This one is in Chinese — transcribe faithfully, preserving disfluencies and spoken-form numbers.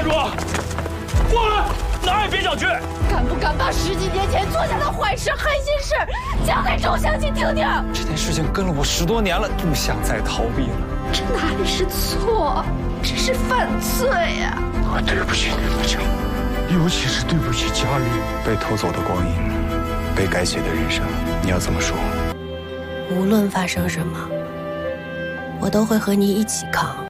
站住！过来，哪儿也别想去！ 敢不敢把十几年前做下的坏事、黑心事讲给周湘琴听听？ 这件事情跟了我十多年了，不想再逃避了。 这哪里是错，这是犯罪呀！ 我对不起你们家，尤其是对不起家里。被偷走的光阴，被改写的人生，你要怎么说？ 无论发生什么，我都会和你一起扛。